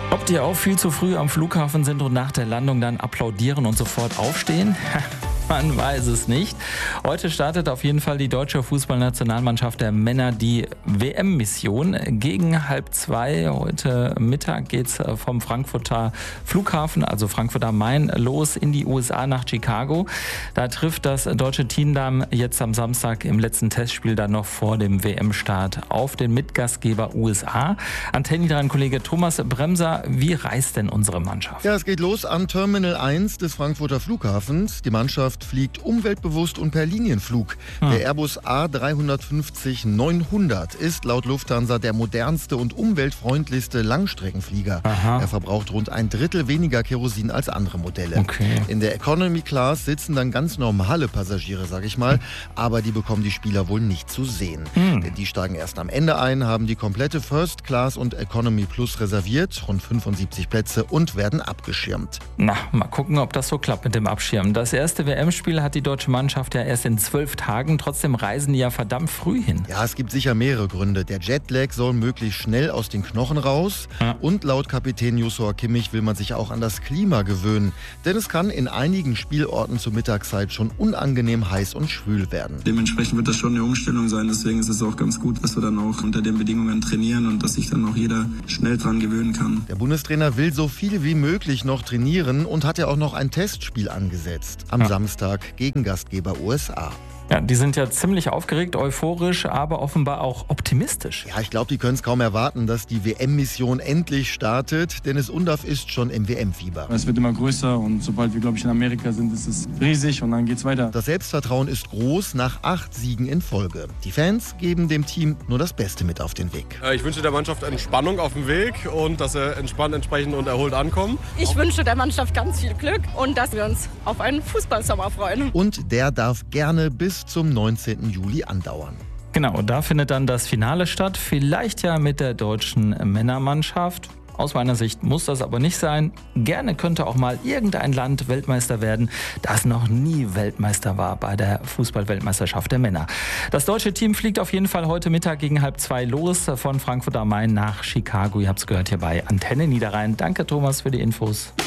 Ob die auch viel zu früh am Flughafen sind und nach der Landung dann applaudieren und sofort aufstehen? Man weiß es nicht. Heute startet auf jeden Fall die deutsche Fußballnationalmannschaft der Männer die WM-Mission. Gegen 1:30 heute Mittag geht's vom Frankfurter Flughafen, also Frankfurt am Main, los in die USA nach Chicago. Da trifft das deutsche Team dann jetzt am Samstag im letzten Testspiel dann noch vor dem WM-Start auf den Mitgastgeber USA. Antenne dran, Kollege Thomas Bremser, wie reist denn unsere Mannschaft? Ja, es geht los an Terminal 1 des Frankfurter Flughafens. Die Mannschaft fliegt umweltbewusst und per Linienflug. Der Airbus A350-900 ist laut Lufthansa der modernste und umweltfreundlichste Langstreckenflieger. Aha. Er verbraucht rund 1/3 weniger Kerosin als andere Modelle. Okay. In der Economy Class sitzen dann ganz normale Passagiere, sag ich mal, aber die bekommen die Spieler wohl nicht zu sehen. Denn die steigen erst am Ende ein, haben die komplette First Class und Economy Plus reserviert, rund 75 Plätze, und werden abgeschirmt. Na, mal gucken, ob das so klappt mit dem Abschirmen. Das erste WM-Spiel hat die deutsche Mannschaft ja erst in 12 Tagen. Trotzdem reisen die ja verdammt früh hin. Ja, es gibt sicher mehrere Gründe. Der Jetlag soll möglichst schnell aus den Knochen raus. Ja. Und laut Kapitän Joshua Kimmich will man sich auch an das Klima gewöhnen. Denn es kann in einigen Spielorten zur Mittagszeit schon unangenehm heiß und schwül werden. Dementsprechend wird das schon eine Umstellung sein. Deswegen ist es auch ganz gut, dass wir dann auch unter den Bedingungen trainieren und dass sich dann auch jeder schnell dran gewöhnen kann. Der Bundestrainer will so viel wie möglich noch trainieren und hat ja auch noch ein Testspiel angesetzt. Am Samstag gegen Gastgeber USA. Ja, die sind ja ziemlich aufgeregt, euphorisch, aber offenbar auch optimistisch. Ja, ich glaube, die können es kaum erwarten, dass die WM-Mission endlich startet. Dennis Undaff ist schon im WM-Fieber. Es wird immer größer und sobald wir, glaube ich, in Amerika sind, ist es riesig und dann geht's weiter. Das Selbstvertrauen ist groß nach 8 Siegen in Folge. Die Fans geben dem Team nur das Beste mit auf den Weg. Ich wünsche der Mannschaft Entspannung auf dem Weg und dass sie entspannt, entsprechend und erholt ankommen. Ich wünsche der Mannschaft ganz viel Glück und dass wir uns auf einen Fußballsommer freuen. Und der darf gerne bis zum 19. Juli andauern. Genau, da findet dann das Finale statt. Vielleicht ja mit der deutschen Männermannschaft. Aus meiner Sicht muss das aber nicht sein. Gerne könnte auch mal irgendein Land Weltmeister werden, das noch nie Weltmeister war bei der Fußball-Weltmeisterschaft der Männer. Das deutsche Team fliegt auf jeden Fall heute Mittag gegen 1:30 los von Frankfurt am Main nach Chicago. Ihr habt es gehört hier bei Antenne Niederrhein. Danke, Thomas, für die Infos.